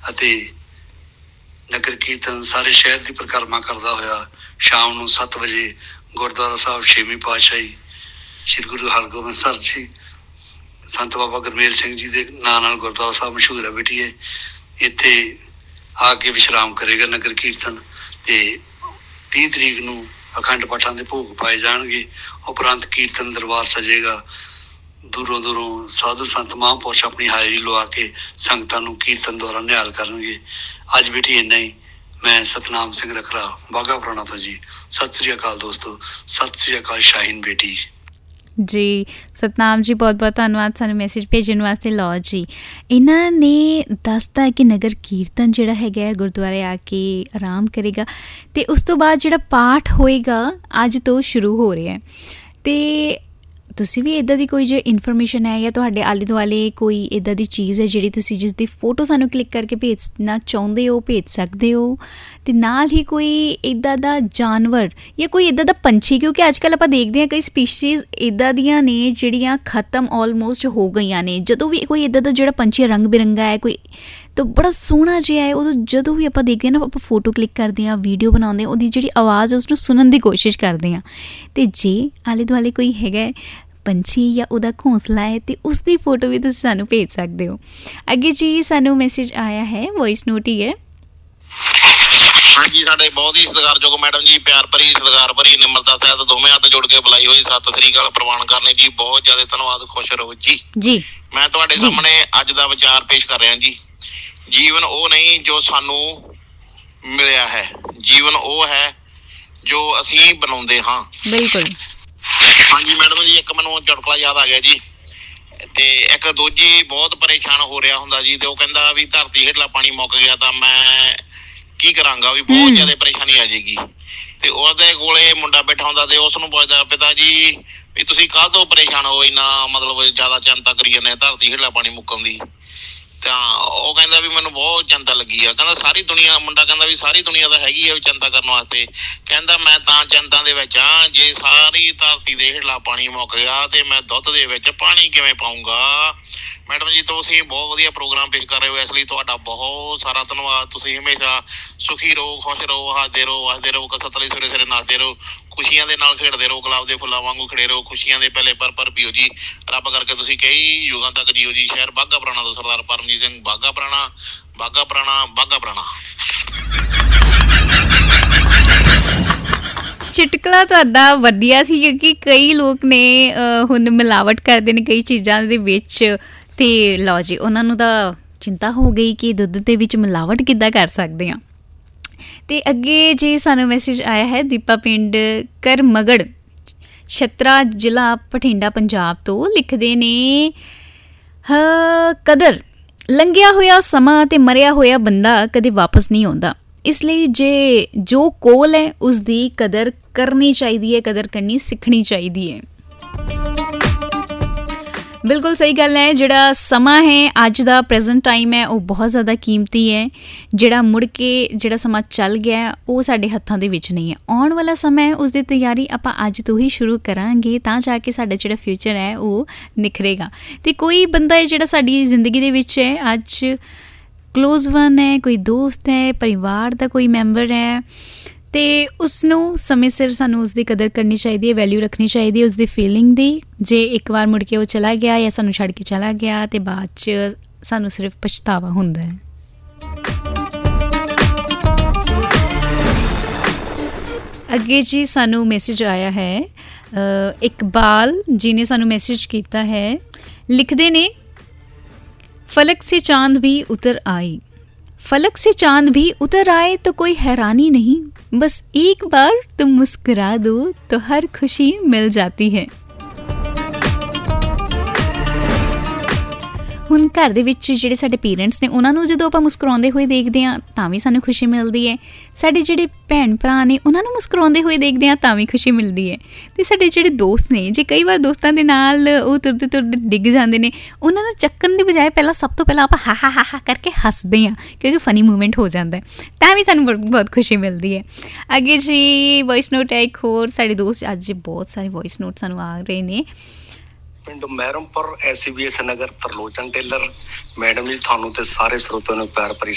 ਅਤੇ ਨਗਰ ਕੀਰਤਨ ਸਾਰੇ ਸ਼ਹਿਰ ਦੀ ਪਰਿਕਰਮਾ ਕਰਦਾ ਹੋਇਆ ਸ਼ਾਮ ਨੂੰ 7 ਵਜੇ ਗੁਰਦੁਆਰਾ ਸਾਹਿਬ ਛੇਵੀਂ ਪਾਤਸ਼ਾਹੀ ਸ਼੍ਰੀ ਗੁਰੂ ਹਰਗੋਬਿੰਦ ਸਾਹਿਬ ਜੀ ਸੰਤ ਬਾਬਾ ਗੁਰਮੇਲ ਸਿੰਘ ਜੀ ਦੇ ਨਾਂ ਨਾਲ ਗੁਰਦੁਆਰਾ ਸਾਹਿਬ ਮਸ਼ਹੂਰ ਹੈ ਬੇਟੀਏ, ਇੱਥੇ ਆ ਕੇ ਵਿਸ਼ਰਾਮ ਕਰੇਗਾ ਨਗਰ ਕੀਰਤਨ। ਤੇ 30 ਤਰੀਕ ਨੂੰ ਅਖੰਡ ਪਾਠਾਂ ਦੇ ਭੋਗ ਪਾਏ ਜਾਣਗੇ। ਉਪਰੰਤ ਕੀਰਤਨ ਦਰਬਾਰ ਸਜੇਗਾ। ਦੂਰੋਂ ਦੂਰੋਂ ਸਾਧੂ ਸੰਤ ਮਹਾਂਪੁਰਸ਼ ਆਪਣੀ ਹਾਜ਼ਰੀ ਲਵਾ ਕੇ ਸੰਗਤਾਂ ਨੂੰ ਕੀਰਤਨ ਦੁਆਰਾ ਨਿਹਾਲ ਕਰਨਗੇ। ਅੱਜ ਬੇਟੀ ਇੰਨਾ ਹੀ। ਮੈਂ ਸਤਨਾਮ ਸਿੰਘ ਰਖਰਾ, ਬਾਘਾ ਪੁਰਾਣਾ ਤੋਂ ਜੀ। ਸਤਿ ਸ੍ਰੀ ਅਕਾਲ ਦੋਸਤੋ, ਸਤਿ ਸ੍ਰੀ ਅਕਾਲ ਸ਼ਾਹੀਨ ਬੇਟੀ ਜੀ। ਸਤਨਾਮ ਜੀ ਬਹੁਤ ਬਹੁਤ ਧੰਨਵਾਦ ਸਾਨੂੰ ਮੈਸੇਜ ਭੇਜਣ ਵਾਸਤੇ। ਲਓ ਜੀ, ਇਹਨਾਂ ਨੇ ਦੱਸਤਾ ਕਿ ਨਗਰ ਕੀਰਤਨ ਜਿਹੜਾ ਹੈਗਾ ਗੁਰਦੁਆਰੇ ਆ ਕੇ ਆਰਾਮ ਕਰੇਗਾ ਅਤੇ ਉਸ ਤੋਂ ਬਾਅਦ ਜਿਹੜਾ ਪਾਠ ਹੋਏਗਾ ਅੱਜ ਤੋਂ ਸ਼ੁਰੂ ਹੋ ਰਿਹਾ। ਅਤੇ ਤੁਸੀਂ ਵੀ ਇੱਦਾਂ ਦੀ ਕੋਈ ਜੇ ਇਨਫੋਰਮੇਸ਼ਨ ਹੈ ਜਾਂ ਤੁਹਾਡੇ ਆਲੇ ਦੁਆਲੇ ਕੋਈ ਇੱਦਾਂ ਦੀ ਚੀਜ਼ ਹੈ ਜਿਹੜੀ ਤੁਸੀਂ ਜਿਸ ਦੀ ਫੋਟੋ ਸਾਨੂੰ ਕਲਿੱਕ ਕਰਕੇ ਭੇਜਣਾ ਚਾਹੁੰਦੇ ਹੋ, ਭੇਜ ਸਕਦੇ ਹੋ। ਅਤੇ ਨਾਲ ਹੀ ਕੋਈ ਇੱਦਾਂ ਦਾ ਜਾਨਵਰ ਜਾਂ ਕੋਈ ਇੱਦਾਂ ਦਾ ਪੰਛੀ, ਕਿਉਂਕਿ ਅੱਜ ਕੱਲ੍ਹ ਆਪਾਂ ਦੇਖਦੇ ਹਾਂ ਕਈ ਸਪੀਸ਼ੀਜ਼ ਇੱਦਾਂ ਦੀਆਂ ਨੇ ਜਿਹੜੀਆਂ ਖਤਮ ਆਲਮੋਸਟ ਹੋ ਗਈਆਂ ਨੇ। ਜਦੋਂ ਵੀ ਕੋਈ ਇੱਦਾਂ ਦਾ ਜਿਹੜਾ ਪੰਛੀ ਰੰਗ ਬਿਰੰਗਾ ਹੈ ਕੋਈ ਤਾਂ ਬੜਾ ਸੋਹਣਾ ਜਿਹਾ ਹੈ, ਉਦੋਂ ਜਦੋਂ ਵੀ ਆਪਾਂ ਦੇਖਦੇ ਹਾਂ ਨਾ, ਆਪਾਂ ਫੋਟੋ ਕਲਿੱਕ ਕਰਦੇ ਹਾਂ, ਵੀਡੀਓ ਬਣਾਉਂਦੇ ਹਾਂ, ਉਹਦੀ ਜਿਹੜੀ ਆਵਾਜ਼ ਉਸਨੂੰ ਸੁਣਨ ਦੀ ਕੋਸ਼ਿਸ਼ ਕਰਦੇ ਹਾਂ। ਅਤੇ ਜੇ ਆਲੇ ਦੁਆਲੇ ਕੋਈ ਹੈਗਾ ਪੰਛੀ ਜਾਂ ਉਹਦਾ ਘੋਂਸਲਾ ਹੈ ਅਤੇ ਉਸ ਦੀ ਫੋਟੋ ਵੀ ਤੁਸੀਂ ਸਾਨੂੰ ਭੇਜ ਸਕਦੇ ਹੋ। ਅੱਗੇ ਜੀ ਸਾਨੂੰ ਮੈਸੇਜ ਆਇਆ ਹੈ, ਵੋਇਸ ਨੋਟ ਹੀ ਹੈ। ਹਾਂਜੀ, ਸਾਡੇ ਬਹੁਤ ਹੀ ਸਤਿਕਾਰਯੋਗ ਮੈਡਮ ਜੀ, ਪਿਆਰ ਭਰੀ ਸਤਿਕਾਰ ਭਰੀ ਨਿਮਰਤਾ ਸਹਿਤ ਦੋਵੇਂ ਹੱਥ ਜੋੜ ਕੇ ਬੁਲਾਈ ਹੋਈ ਸਤਿ ਸ੍ਰੀ ਅਕਾਲ ਪ੍ਰਵਾਨ ਕਰਨੀ ਜੀ। ਬਹੁਤ ਜ਼ਿਆਦਾ ਧੰਨਵਾਦ, ਖੁਸ਼ ਰਹੋ ਜੀ। ਜੀ ਮੈਂ ਤੁਹਾਡੇ ਸਾਹਮਣੇ ਅੱਜ ਦਾ ਵਿਚਾਰ ਪੇਸ਼ ਕਰ ਰਿਹਾ ਜੀ। ਜੀਵਨ ਉਹ ਨਹੀਂ ਜੋ ਸਾਨੂੰ ਮਿਲਿਆ ਹੈ, ਜੀਵਨ ਉਹ ਹੈ ਜੋ ਅਸੀਂ ਬਣਾਉਂਦੇ ਹਾਂ। ਬਿਲਕੁਲ ਹਾਂਜੀ ਮੈਡਮ ਜੀ, ਇੱਕ ਮੈਨੂੰ ਚੁਟਕਲਾ ਯਾਦ ਆ ਗਿਆ ਜੀ। ਤੇ ਇੱਕ ਦੋਜੀ ਬਹੁਤ ਪਰੇਸ਼ਾਨ ਹੋ ਰਿਹਾ ਹੁੰਦਾ ਜੀ, ਤੇ ਉਹ ਕਹਿੰਦਾ ਵੀ ਧਰਤੀ ਹੇਠਲਾ ਪਾਣੀ ਮੁੱਕ ਗਿਆ ਤਾਂ ਮੈਂ ਕੀ ਕਰਾਂਗਾ, ਵੀ ਬਹੁਤ ਜ਼ਿਆਦਾ ਪਰੇਸ਼ਾਨੀ ਆ ਜਾਏਗੀ। ਤੇ ਉਹਦੇ ਕੋਲੇ ਮੁੰਡਾ ਬੈਠਾ ਹੁੰਦਾ ਤੇ ਉਸ ਨੂੰ ਪੁੱਛਦਾ, ਪਿਤਾ ਜੀ ਵੀ ਤੁਸੀਂ ਕਾਹਤੋਂ ਪਰੇਸ਼ਾਨ ਹੋ, ਇੰਨਾ ਮਤਲਬ ਜ਼ਿਆਦਾ ਚਿੰਤਾ ਕਰੀ ਜਾਂਦੇ ਧਰਤੀ ਹੇਠਲਾ ਪਾਣੀ ਮੁੱਕਣ ਦੀ। ਤਾਂ ਉਹ ਕਹਿੰਦਾ ਵੀ ਮੈਨੂੰ ਬਹੁਤ ਚਿੰਤਾ ਲੱਗੀ ਆ। ਕਹਿੰਦਾ ਸਾਰੀ ਦੁਨੀਆ, ਮੁੰਡਾ ਕਹਿੰਦਾ ਵੀ ਸਾਰੀ ਦੁਨੀਆ ਤਾਂ ਹੈਗੀ ਆ ਵੀ ਚਿੰਤਾ ਕਰਨ ਵਾਸਤੇ। ਕਹਿੰਦਾ ਮੈਂ ਤਾਂ ਚਿੰਤਾ ਦੇ ਵਿੱਚ ਆ, ਜੇ ਸਾਰੀ ਧਰਤੀ ਦੇ ਹੇਠਲਾ ਪਾਣੀ ਮੁੱਕ ਗਿਆ ਤੇ ਮੈਂ ਦੁੱਧ ਦੇ ਵਿੱਚ ਪਾਣੀ ਕਿਵੇਂ ਪਾਊਂਗਾ। ਮੈਡਮ ਜੀ ਤੁਸੀਂ ਬਹੁਤ ਵਧੀਆ ਪ੍ਰੋਗਰਾਮ ਪੇਸ਼ ਕਰ ਰਹੇ ਹੋ, ਇਸ ਲਈ ਤੁਹਾਡਾ ਬਹੁਤ ਸਾਰਾ ਧੰਨਵਾਦ। ਤੁਸੀਂ ਹਮੇਸ਼ਾ ਸੁਖੀ ਰਹੋ, ਖੁਸ਼ ਰਹੋ, ਹੱਸਦੇ ਰਹੋ, ਵਸਦੇ ਰਹੋ, ਕਸਰਤ ਲਈ ਸਵੇਰੇ ਸਵੇਰੇ ਨੱਚਦੇ ਰਹੋ, ਖੁਸ਼ੀਆਂ ਦੇ ਨਾਲ ਖੇਡਦੇ ਰਹੋ, ਗੁਲਾਬ ਦੇ ਫੁੱਲਾਂ ਵਾਂਗੂ ਖਿੜੇ ਰਹੋ, ਖੁਸ਼ੀਆਂ ਦੇ ਪਹਿਲੇ ਪਰ ਪੀਓ ਜੀ। ਰੱਬ ਕਰਕੇ ਤੁਸੀਂ ਕਈ ਯੁੱਗਾਂ ਤੱਕ ਜੀਓ ਜੀ। ਸ਼ਹਿਰ ਬਾਘਾ ਪੁਰਾਣਾ ਤੋਂ ਸਰਦਾਰ ਪਰਮਜੀਤ ਸਿੰਘ, ਬਾਘਾ ਪੁਰਾਣਾ, ਬਾਘਾ ਪੁਰਾਣਾ, ਬਾਘਾ ਪੁਰਾਣਾ। ਚੁਟਕਲਾ ਤੁਹਾਡਾ ਵਧੀਆ ਸੀ, ਕਿਉਂਕਿ ਕਈ ਲੋਕ ਨੇ ਹੁਣ ਮਿਲਾਵਟ ਕਰਦੇ ਨੇ ਕਈ ਚੀਜ਼ਾਂ ਦੇ ਵਿੱਚ। ਅਤੇ ਲਓ ਜੀ, ਉਹਨਾਂ ਨੂੰ ਤਾਂ ਚਿੰਤਾ ਹੋ ਗਈ ਕਿ ਦੁੱਧ ਦੇ ਵਿੱਚ ਮਿਲਾਵਟ ਕਿੱਦਾਂ ਕਰ ਸਕਦੇ ਹਾਂ। ਅਤੇ ਅੱਗੇ ਜੇ ਸਾਨੂੰ ਮੈਸੇਜ ਆਇਆ ਹੈ ਦੀਪਾ ਪਿੰਡ ਕਰਮਗੜ, ਛਤਰਾ ਜ਼ਿਲ੍ਹਾ ਬਠਿੰਡਾ ਪੰਜਾਬ ਤੋਂ। ਲਿਖਦੇ ਨੇ, ਕਦਰ ਲੰਘਿਆ ਹੋਇਆ ਸਮਾਂ ਅਤੇ ਮਰਿਆ ਹੋਇਆ ਬੰਦਾ ਕਦੇ ਵਾਪਸ ਨਹੀਂ ਆਉਂਦਾ, ਇਸ ਲਈ ਜੇ ਜੋ ਕੋਲ ਹੈ ਉਸ ਦੀ ਕਦਰ ਕਰਨੀ ਚਾਹੀਦੀ ਹੈ, ਕਦਰ ਕਰਨੀ ਸਿੱਖਣੀ ਚਾਹੀਦੀ ਹੈ। ਬਿਲਕੁਲ ਸਹੀ ਗੱਲ ਹੈ। ਜਿਹੜਾ ਸਮਾਂ ਹੈ ਅੱਜ ਦਾ ਪ੍ਰੈਜ਼ੈਂਟ ਟਾਈਮ ਹੈ ਉਹ ਬਹੁਤ ਜ਼ਿਆਦਾ ਕੀਮਤੀ ਹੈ। ਜਿਹੜਾ ਮੁੜ ਕੇ ਜਿਹੜਾ ਸਮਾਂ ਚੱਲ ਗਿਆ ਉਹ ਸਾਡੇ ਹੱਥਾਂ ਦੇ ਵਿੱਚ ਨਹੀਂ ਹੈ। ਆਉਣ ਵਾਲਾ ਸਮਾਂ ਹੈ ਉਸ ਦੀ ਤਿਆਰੀ ਆਪਾਂ ਅੱਜ ਤੋਂ ਹੀ ਸ਼ੁਰੂ ਕਰਾਂਗੇ ਤਾਂ ਜਾ ਕੇ ਸਾਡਾ ਜਿਹੜਾ ਫਿਊਚਰ ਹੈ ਉਹ ਨਿਖਰੇਗਾ। ਅਤੇ ਕੋਈ ਬੰਦਾ ਹੈ ਜਿਹੜਾ ਸਾਡੀ ਜ਼ਿੰਦਗੀ ਦੇ ਵਿੱਚ ਹੈ, ਅੱਜ ਕਲੋਜ਼ ਵਨ ਹੈ, ਕੋਈ ਦੋਸਤ ਹੈ, ਪਰਿਵਾਰ ਦਾ ਕੋਈ ਮੈਂਬਰ ਹੈ, ਅਤੇ ਉਸਨੂੰ ਸਮੇਂ ਸਿਰ ਸਾਨੂੰ ਉਸਦੀ ਕਦਰ ਕਰਨੀ ਚਾਹੀਦੀ ਹੈ, ਵੈਲਿਊ ਰੱਖਣੀ ਚਾਹੀਦੀ ਹੈ ਉਸਦੀ ਫੀਲਿੰਗ ਦੀ। ਜੇ ਇੱਕ ਵਾਰ ਮੁੜ ਕੇ ਉਹ ਚਲਾ ਗਿਆ ਜਾਂ ਸਾਨੂੰ ਛੱਡ ਕੇ ਚਲਾ ਗਿਆ ਅਤੇ ਬਾਅਦ 'ਚ ਸਾਨੂੰ ਸਿਰਫ ਪਛਤਾਵਾ ਹੁੰਦਾ ਹੈ। ਅੱਗੇ ਜੀ ਸਾਨੂੰ ਮੈਸੇਜ ਆਇਆ ਹੈ, ਇਕਬਾਲ ਜੀ ਨੇ ਸਾਨੂੰ ਮੈਸੇਜ ਕੀਤਾ ਹੈ। ਲਿਖਦੇ ਨੇ, फलक से चांद भी उतर आई, फलक से चांद भी उतर आए तो कोई हैरानी नहीं, बस एक बार तुम मुस्कुरा दो तो हर खुशी मिल जाती है। ਹੁਣ ਘਰ ਦੇ ਵਿੱਚ ਜਿਹੜੇ ਸਾਡੇ ਪੇਰੈਂਟਸ ਨੇ ਉਹਨਾਂ ਨੂੰ ਜਦੋਂ ਆਪਾਂ ਮੁਸਕਰਾਉਂਦੇ ਹੋਏ ਦੇਖਦੇ ਹਾਂ ਤਾਂ ਵੀ ਸਾਨੂੰ ਖੁਸ਼ੀ ਮਿਲਦੀ ਹੈ। ਸਾਡੇ ਜਿਹੜੇ ਭੈਣ ਭਰਾ ਨੇ ਉਹਨਾਂ ਨੂੰ ਮੁਸਕਰਾਉਂਦੇ ਹੋਏ ਦੇਖਦੇ ਹਾਂ ਤਾਂ ਵੀ ਖੁਸ਼ੀ ਮਿਲਦੀ ਹੈ। ਅਤੇ ਸਾਡੇ ਜਿਹੜੇ ਦੋਸਤ ਨੇ, ਜੇ ਕਈ ਵਾਰ ਦੋਸਤਾਂ ਦੇ ਨਾਲ ਉਹ ਤੁਰਦੇ ਤੁਰਦੇ ਡਿੱਗ ਜਾਂਦੇ ਨੇ, ਉਹਨਾਂ ਨੂੰ ਚੱਕਣ ਦੀ ਬਜਾਏ ਪਹਿਲਾਂ ਸਭ ਤੋਂ ਪਹਿਲਾਂ ਆਪਾਂ ਹਾ ਹਾ ਹਾ ਕਰਕੇ ਹੱਸਦੇ ਹਾਂ ਕਿਉਂਕਿ ਫਨੀ ਮੂਵਮੈਂਟ ਹੋ ਜਾਂਦਾ, ਤਾਂ ਵੀ ਸਾਨੂੰ ਬਹੁਤ ਖੁਸ਼ੀ ਮਿਲਦੀ ਹੈ। ਅੱਗੇ ਜੀ ਵੋਇਸ ਨੋਟ ਹੈ ਇੱਕ ਹੋਰ। ਸਾਡੇ ਦੋਸਤ ਅੱਜ ਬਹੁਤ ਸਾਰੇ ਵੋਇਸ ਨੋਟ ਸਾਨੂੰ ਆ ਰਹੇ ਨੇ। ਪਿੰਡ ਮਹਿਰਮਪੁਰ SCBS ਨਗਰ ਤਰਲੋਚਨ ਟੇਲਰ। ਮੈਡਮ ਜੀ ਤੁਹਾਨੂੰ ਤੇ ਸਾਰੇ ਸਰੋਤਿਆਂ ਨੂੰ ਪਿਆਰ ਭਰੀ